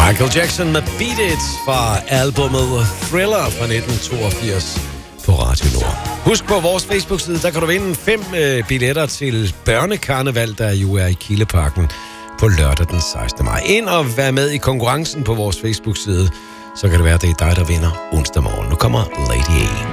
Michael Jackson med Beat It fra albumet Thriller fra 1982 på Radio Nord. Husk på vores Facebook-side, der kan du vinde 5 billetter til børnekarneval, der jo er i Kildeparken på lørdag den 16. maj. Ind og vær med i konkurrencen på vores Facebook-side, så kan det være, at det er dig, der vinder onsdag morgen. Nu kommer Lady A.